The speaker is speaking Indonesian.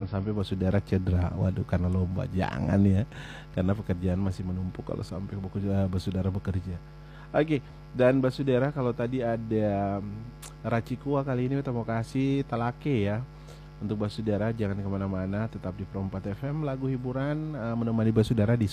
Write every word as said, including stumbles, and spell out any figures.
sampai Basudara cedera. Waduh, karena lomba. Jangan ya. Karena pekerjaan masih menumpuk kalau sampai Basudara bekerja. Oke, dan Basudara kalau tadi ada Racikua, kali ini kita mau kasih Talake ya. Untuk Basudara jangan kemana-mana, tetap di Pro empat F M, lagu hiburan uh, menemani Basudara di